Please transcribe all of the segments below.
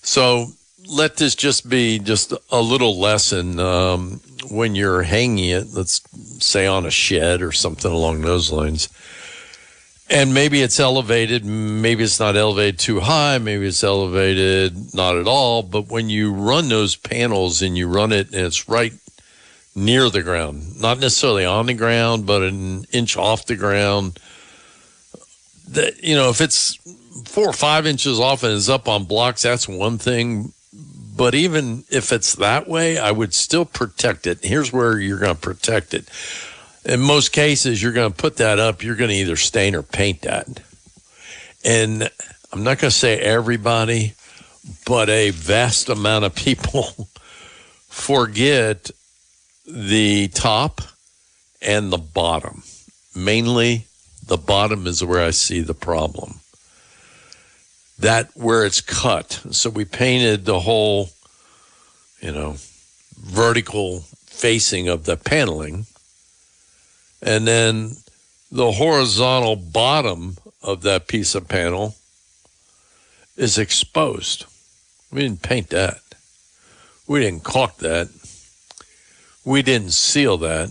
So let this just be just a little lesson when you're hanging it, let's say on a shed or something along those lines. And maybe it's elevated, maybe it's not elevated too high, maybe it's elevated not at all. But when you run those panels and you run it and it's right near the ground, not necessarily on the ground, but an inch off the ground, that, if it's 4 or 5 inches off and it's up on blocks, that's one thing. But even if it's that way, I would still protect it. Here's where you're going to protect it. In most cases, you're going to put that up. You're going to either stain or paint that. And I'm not going to say everybody, but a vast amount of people forget the top and the bottom. Mainly, the bottom is where I see the problem. That where it's cut. So we painted the whole, vertical facing of the paneling. And then the horizontal bottom of that piece of panel is exposed. We didn't paint that. We didn't caulk that. We didn't seal that.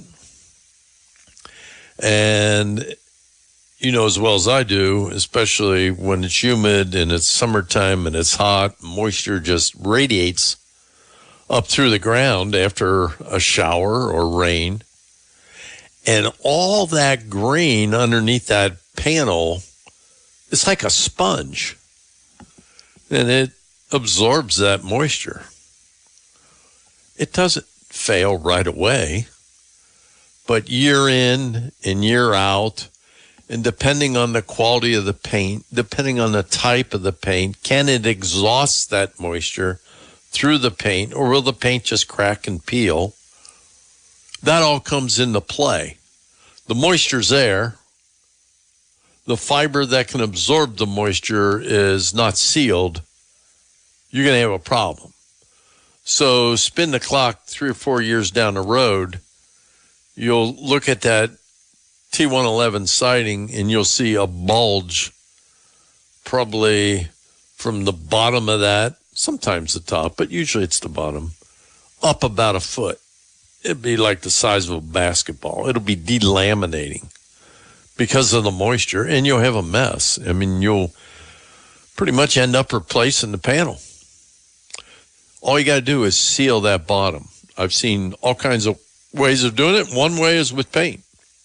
And you know as well as I do, especially when it's humid and it's summertime and it's hot, moisture just radiates up through the ground after a shower or rain. And all that green underneath that panel is like a sponge. And it absorbs that moisture. It doesn't fail right away, but year in and year out, and depending on the quality of the paint, depending on the type of the paint, can it exhaust that moisture through the paint, or will the paint just crack and peel? That all comes into play. The moisture's there. The fiber that can absorb the moisture is not sealed. You're going to have a problem. So spin the clock 3 or 4 years down the road, you'll look at that T111 siding and you'll see a bulge probably from the bottom of that, sometimes the top, but usually it's the bottom, up about a foot. It'd be like the size of a basketball. It'll be delaminating because of the moisture, and you'll have a mess. I mean, you'll pretty much end up replacing the panel. All you got to do is seal that bottom. I've seen all kinds of ways of doing it. One way is with paint.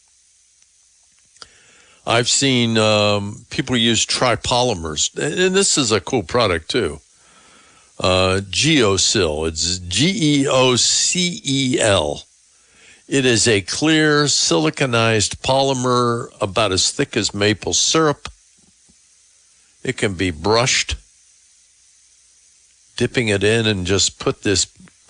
I've seen people use tripolymers, and this is a cool product too. Geocel. It's Geocel. It is a clear siliconized polymer about as thick as maple syrup. It can be brushed, dipping it in, and just put this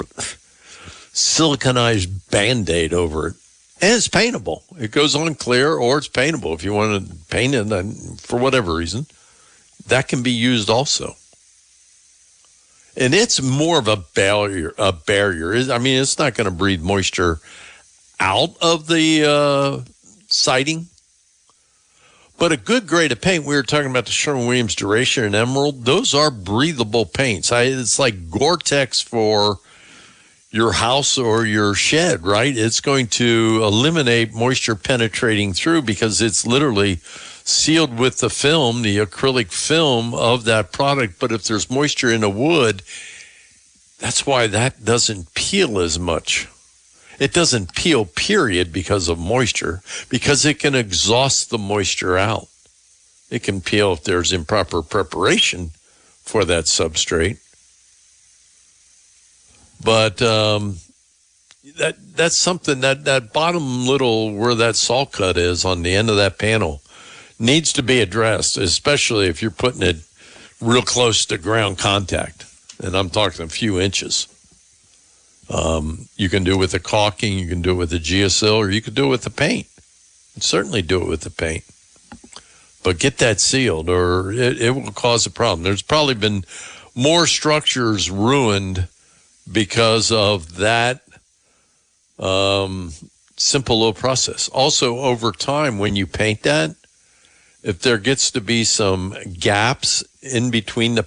siliconized Band-Aid over it. And it's paintable. It goes on clear, or it's paintable. If you want to paint it for whatever reason, that can be used also. And it's more of a barrier. I mean, it's not going to breathe moisture out of the siding. But a good grade of paint, we were talking about the Sherwin-Williams Duration and Emerald, those are breathable paints. It's like Gore-Tex for your house or your shed, right? It's going to eliminate moisture penetrating through because it's literally sealed with the film, the acrylic film of that product. But if there's moisture in the wood, that's why that doesn't peel as much. It doesn't peel, period, because of moisture, because it can exhaust the moisture out. It can peel if there's improper preparation for that substrate. But that's something that bottom little where that saw cut is on the end of that panel needs to be addressed, especially if you're putting it real close to ground contact. And I'm talking a few inches. You can do it with the caulking, you can do it with the Geocel, or you can do it with the paint. You can certainly do it with the paint. But get that sealed, or it will cause a problem. There's probably been more structures ruined because of that simple little process. Also, over time, when you paint that, if there gets to be some gaps in between the